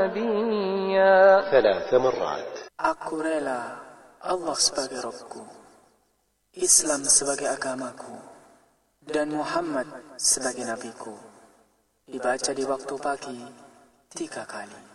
نبيا 3 مرات. Aku rela Allah sebagai Rabbku, Islam sebagai agamaku, dan Muhammad sebagai nabiku. Dibaca di waktu pagi 3 kali.